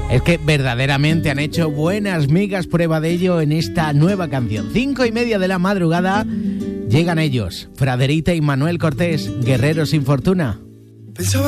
Es que verdaderamente han hecho buenas migas, prueba de ello en esta nueva canción. 5:30 de la madrugada, llegan ellos, Fraderita y Manuel Cortés, Guerreros sin Fortuna.